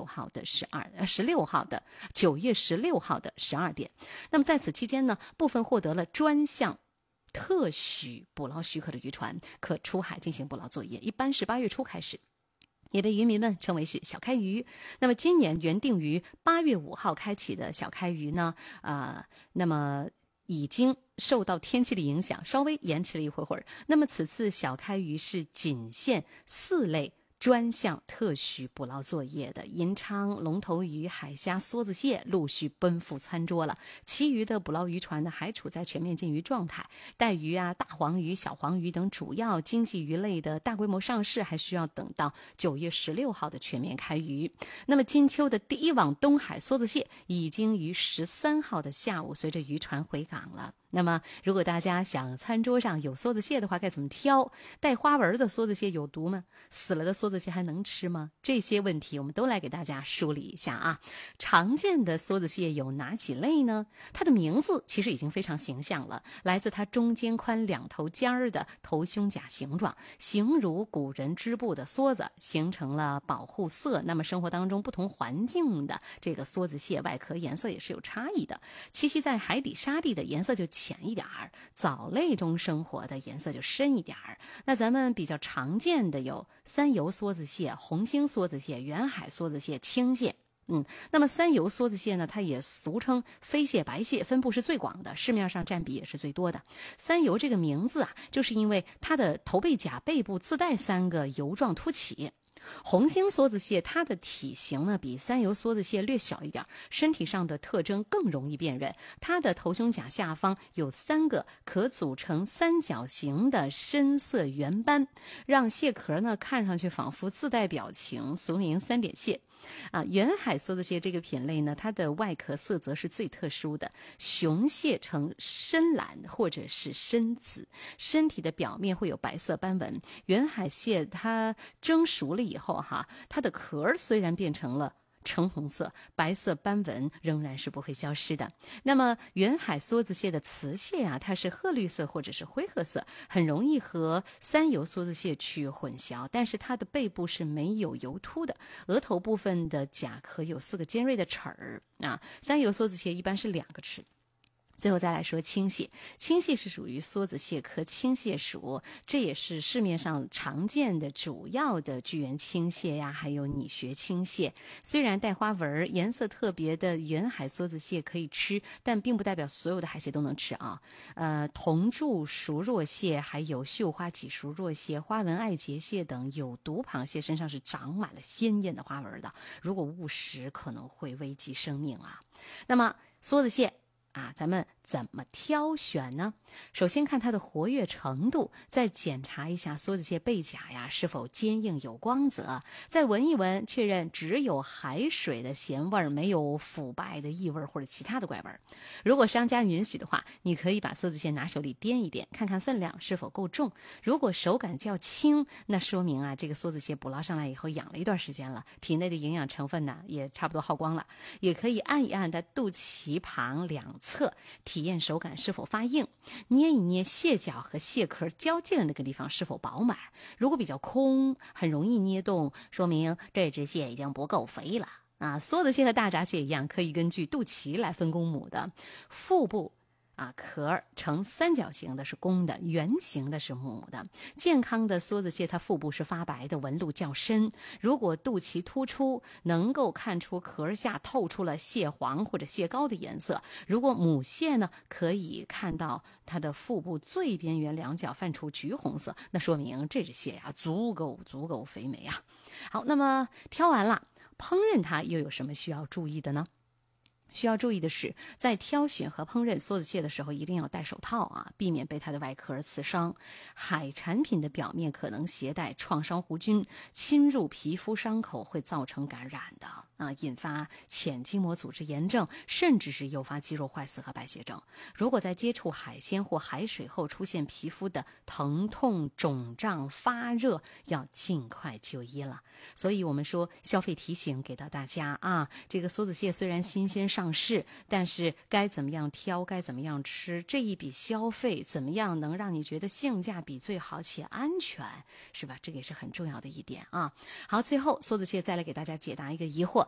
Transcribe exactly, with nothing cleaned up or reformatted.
号的十二呃十六号的九月十六号的十二点。那么在此期间呢，部分获得了专项特许捕捞许可的渔船可出海进行捕捞作业，一般是八月初开始，也被渔民们称为是小开渔。那么今年原定于八月五号开启的小开渔呢，呃，那么已经受到天气的影响，稍微延迟了一会会儿。那么此次小开渔是仅限四类专项特许捕捞作业的银鲳、龙头鱼、海虾、梭子蟹陆续奔赴餐桌了，其余的捕捞渔船呢还处在全面禁渔状态。带鱼啊、大黄鱼、小黄鱼等主要经济鱼类的大规模上市还需要等到九月十六号的全面开渔。那么金秋的第一网东海梭子蟹已经于十三号的下午随着渔船回港了。那么如果大家想餐桌上有梭子蟹的话，该怎么挑？带花纹的梭子蟹有毒吗？死了的梭子蟹还能吃吗？这些问题我们都来给大家梳理一下啊。常见的梭子蟹有哪几类呢？它的名字其实已经非常形象了，来自它中间宽两头尖儿的头胸甲形状，形如古人织布的梭子，形成了保护色。那么生活当中不同环境的这个梭子蟹外壳颜色也是有差异的，栖息在海底沙地的颜色就浅一点儿，藻类中生活的颜色就深一点儿。那咱们比较常见的有三游梭子蟹、红星梭子蟹、远海梭子蟹、青蟹。嗯，那么三游梭子蟹呢，它也俗称飞蟹、白蟹，分布是最广的，市面上占比也是最多的。三游这个名字啊，就是因为它的头背甲背部自带三个油状凸起。红星梭子蟹它的体型呢比三游梭子蟹略小一点，身体上的特征更容易辨认。它的头胸甲下方有三个可组成三角形的深色圆斑，让蟹壳呢看上去仿佛自带表情，俗名三点蟹。啊，远海梭子蟹这个品类呢，它的外壳色泽是最特殊的，雄蟹呈深蓝或者是深紫，身体的表面会有白色斑纹。远海蟹它蒸熟了以后哈，它的壳虽然变成了橙红色，白色斑纹仍然是不会消失的。那么远海梭子蟹的雌蟹啊，它是褐绿色或者是灰褐色，很容易和三游梭子蟹去混淆，但是它的背部是没有油凸的，额头部分的甲壳有四个尖锐的齿儿啊。三游梭子蟹一般是两个齿。最后再来说青蟹，青蟹是属于梭子蟹科青蟹属，这也是市面上常见的主要的巨源青蟹呀，还有拟穴青蟹。虽然带花纹、颜色特别的远海梭子蟹可以吃，但并不代表所有的海蟹都能吃啊。呃，铜柱熟若蟹，还有绣花脊熟若蟹、花纹爱结蟹等有毒螃蟹身上是长满了鲜艳的花纹的，如果误食可能会危及生命啊。那么梭子蟹啊，咱们怎么挑选呢？首先看它的活跃程度，再检查一下梭子蟹背甲呀是否坚硬有光泽，再闻一闻，确认只有海水的咸味儿，没有腐败的异味或者其他的怪味儿。如果商家允许的话，你可以把梭子蟹拿手里掂一掂，看看分量是否够重。如果手感较轻，那说明啊这个梭子蟹捕捞上来以后养了一段时间了，体内的营养成分呢也差不多耗光了。也可以按一按它肚脐旁两侧，体验手感是否发硬，捏一捏蟹脚和蟹壳交界的那个地方是否饱满。如果比较空，很容易捏动，说明这只蟹已经不够肥了啊。梭子蟹和大闸蟹一样，可以根据肚脐来分公母的。腹部啊，壳呈三角形的是公的，圆形的是母的。健康的梭子蟹它腹部是发白的，纹路较深。如果肚脐突出，能够看出壳下透出了蟹黄或者蟹膏的颜色。如果母蟹呢，可以看到它的腹部最边缘两角泛出橘红色，那说明这只蟹呀足够足够肥美啊。好，那么挑完了，烹饪它又有什么需要注意的呢？需要注意的是，在挑选和烹饪梭子蟹的时候，一定要戴手套啊，避免被它的外壳刺伤。海产品的表面可能携带创伤弧菌，侵入皮肤伤口会造成感染的啊，引发浅筋膜组织炎症，甚至是诱发肌肉坏死和败血症。如果在接触海鲜或海水后出现皮肤的疼痛、肿胀、发热，要尽快就医了。所以我们说消费提醒给到大家啊，这个梭子蟹虽然新鲜上市，但是该怎么样挑，该怎么样吃，这一笔消费怎么样能让你觉得性价比最好且安全，是吧？这个也是很重要的一点啊。好，最后梭子蟹再来给大家解答一个疑惑，